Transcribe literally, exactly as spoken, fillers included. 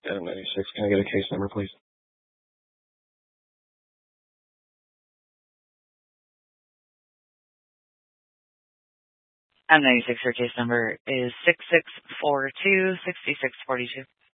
M ninety-six, can I get a case number, please? M ninety-six, your case number is six six four two, six six four two.